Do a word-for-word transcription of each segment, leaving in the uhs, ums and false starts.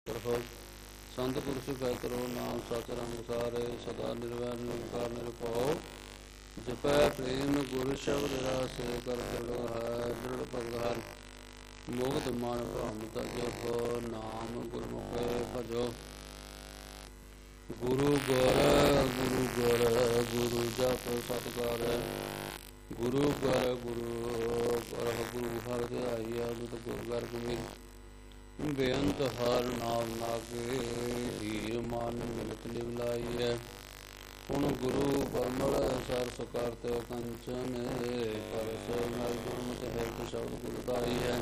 ਕਰੋ ਸੰਤ ਪੁਰਸ਼ ਕੈ ਕਰੋ ਨਾਮ ਸਚ ਰੰਗ ਸਾਰੇ ਸਦਾ ਨਿਰਵੈਰ ਨਿਰੰਕਾਰ ਨਿਰਭਉ ਜਪੈ ਪ੍ਰੇਮ ਗੁਰ ਸ਼ਬਦ ਰਸ ਕਰ ਦ੍ਰਿੜ ਹੈ ਦ੍ਰਿੜ ਭਗਤ ਹਰਿ ਮੁਕਤ ਮਨ ਭ੍ਰਮ ਤਜੋ ਨਾਮ ਗੁਰਮੁਖੇ ਭਜੋ ਗੁਰੂ ਗੁਰ ਗੁਰੂ ਗੁਰ ਗੁਰੂ ਜਪ ਸਤਿਕਾਰ ਗੁਰੂ ਗੁਰ ਗੁਰੂ ਗੁਰ ਗੁਰੂ ਹਰਿ ਧਿਆਈ ਅਦੁੱਤ ਗੁਰ ਗਰ ਗੁਮੀ ਬੇਅੰਤ ਹਰ ਨਾਮ ਨਾਗੇ ਹੀਰ ਮਨ ਮਿਲਤ ਲਿਵ ਲਾਈਐ ਹੁਣ ਗੁਰੂ ਪਰਮਲ ਸਰਸ ਕਰਤ ਕੰਚਨ ਪਰਸ ਨਰ ਗੁਰਮਤਿ ਹਿਰਦ ਸ਼ਬਦ ਗੁਰ ਦਾਈ ਹੈ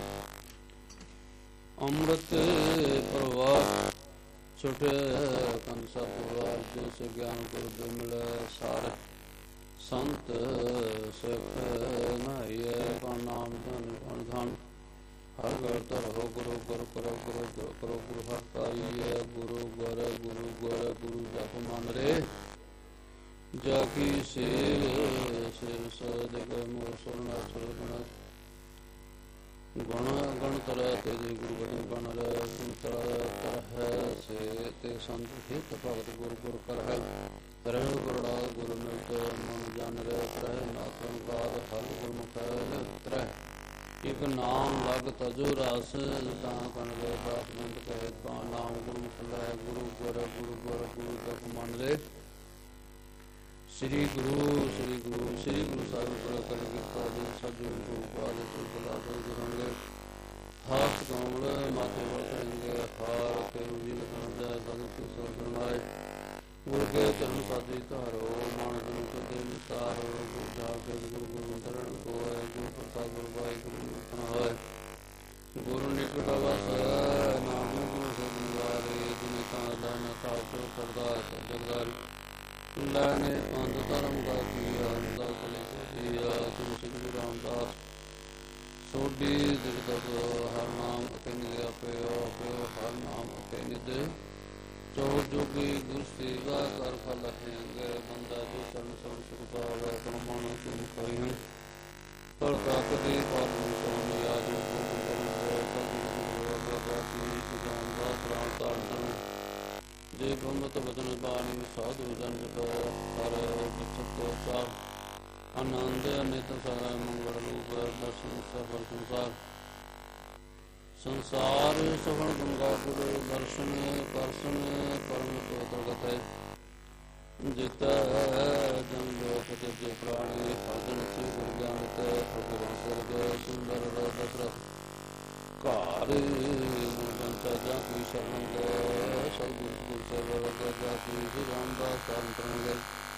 ਅੰਮ੍ਰਿਤ ਪ੍ਰਵਾਹ ਛੁਟ ਕੰਨ ਸਤਿਵਾਰ ਜਿਸ ਗਿਆਨ ਗੁਰ ਬਿਮਲ ਸਾਰ ਸੰਤ ਸਿੱਖ ਨਾਈਐ ਕਾ ਨਾਮ ਧਨ ਕਣ ਧਨ ਹਰ ਘਰ ਧਰੋ ਗੁਰੂ ਗੁਰ ਕਰੋ ਗੁਰੂ ਗੁਰ ਕਰੋ ਗੁਰੂ ਹਰਿ ਪਾਈਐ ਗੁਰੂ ਗੁਰ ਗੁਰੂ ਗੁਰ ਗੁਰੂ ਜਪ ਮਨ ਰੇ ਜਾ ਕੀ ਸੇਵ ਸੇਵ ਸਦਿਕ ਮੋਰ ਸੁਰਨਾ ਸੁਰਨਾ ਗੁਣ ਗਣ ਤਰ ਤੇ ਜੀ ਗੁਰੂ ਬਚਨ ਬਣ ਰੇ ਸੰਤਰ ਤਰ ਹੈ ਸੇ ਤੇ ਸੰਤ ਹਿਤ ਭਗਤ ਗੁਰ ਗੁਰ ਕਰ ਹੈ ਰਹਿ ਗੁਰੜਾ ਗੁਰੂ ਨਿਤ ਮਨ ਜਨ ਰੇ ਰਹਿ ਨਾਥਨ ਬਾਦ ਹਰ ਗੁਰਮੁਖ ਤ੍ਰੈ ਇਕ ਨਾਮ ਲਗ ਤਜੋ ਰਸ ਤਾਂ ਕਣ ਰੇ ਦਾਸ ਮੰਦ ਕਹੇ ਤਾਂ ਨਾਮ ਗੁਰਮੁਖ ਲੈ ਗੁਰੂ ਗੁਰ ਗੁਰੂ ਗੁਰ ਗੁਰੂ ਜਪ ਮਨ ਰੇ ਸ੍ਰੀ ਗੁਰੂ ਸ੍ਰੀ ਗੁਰੂ ਸ੍ਰੀ ਗੁਰੂ ਸਾਹਿਬ ਕੋਲ ਕਰ ਕਿਰਪਾ ਦੇ ਸਜੂ ਗੁਰੂ ਪਾਦ ਸੁਖਲਾ ਦੇ ਗੁਰੰਗੇ ਹਾਥ ਕਮਲ ਮਾਥੇ ਵਰਤਣਗੇ ਹਾਰ ਤੇ ਉਜੀ ਲਖਾਂਦਾ ਸਤਿ ਸੋਹਣਾਏ ਗੁਰ ਕੇ ਚਰਨ ਸਾਧੀ ਧਾਰੋ ਮਨ ਗੁਰੂ ਕੇ ਦੇ ਨਿਤਾਰੋ ਗੁਰ ਜਾ ਕੇ ਗੁਰੂ ਗੁਰੂ ਤਰਨ ਕੋਏ ਗੁਰੂ ਪ੍ਰਸਾਦ ਗੁਰੂ ਵਾਹਿ ਗੁਰੂ ਹੋਏ ਗੁਰੂ ਨਿਕਟ ਵਸ ਨਾਮ ਗੁਰੂ ਸਤਿਵਾਰੇ ਜਿਨੇ ਤਾਂ ਦਾਨ ਸਾਚੋ ਕਰਦਾ ਸਤਿਗੁਰ ਲੈਣੇ ਪੰਜ ਧਰਮ ਦਾ ਕੀਆ ਦਾ ਕਲੇ ਕੀਆ ਗੁਰੂ ਸਿੱਖ ਗੁਰੂ ਰਾਮਦਾਸ ਸੋਢੀ ਜਗਤ ਹਰ ਨਾਮ ਅਤੇ ਨਿਜ ਆਪਿਓ ਆਪਿਓ ਹਰ ਨਾਮ ਅਤੇ ਨਿਜ ਚੌ ਜੋਗੀ ਗੁਰ ਸੇਵਾ ਕਰ ਫਲ ਹੈਂਗੇ ਬੰਦਾ ਜੋ ਚਰਨ ਸਰਨ ਸੁਖ ਪਾਵੇ ਤਨ ਮਨ ਸੁਖ ਕਰੀ ਹਨ ਪਰ ਤਕ ਦੀ ਬਾਤ ਨੂੰ ਸੁਣ ਯਾਦ ਜੋ ਗੁਰੂ ਬਾਬਾ ਜੀ ਜਾਨ ਦਾ ਪ੍ਰਾਣ ਤਾਰਨ ਜੇ ਬੰਮਤ ਬਚਨ ਬਾਣੀ ਸਾਧੂ ਜਨ ਜਪ ਹਰ ਵਿਚਤੋ ਚਾਰ ਆਨੰਦ ਅਨਿਤ ਸਾਰਾ ਮੰਗਲ ਰੂਪ ਦਰਸ਼ਨ ਸਫਲ ਸੰਸਾਰ ਸੰਸਾਰ ਸਫਲ ਗੰਗਾ ਗੁਰ ਦਰਸ਼ਨ ਕਰਸ਼ਨ ਪਰਮ ਕੋ ਦਗਤ ਹੈ ਜਿਤਾ ਜਨ ਲੋਕ ਤੇ ਜੇ ਪ੍ਰਾਣੀ ਭਜਨ ਸੇ ਗੁਰ ਗਿਆਨ ਤੇ ਪ੍ਰਭੂ ਸਰਗ ਸੁੰਦਰ ਦਸ਼ਰਥ ਘਰ ਬੰਚਾ ਜਾਂ ਕੀ ਸ਼ਰਨ ਦੇ ਸਤਿਗੁਰ ਗੁਰ ਸੇਵਾ ਵਗਾ ਕੀ ਰਾਮਦਾਸ ਸੰਤਨ ਗਏ